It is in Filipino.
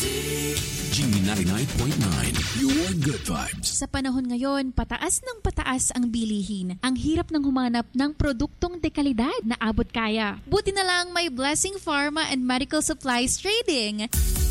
G99.9, your good vibes. Sa panahon ngayon, pataas ng pataas ang bilihin. Ang hirap ng humanap ng produktong dekalidad na abot kaya. Buti na lang may Blessing Pharma and Medical Supplies Trading.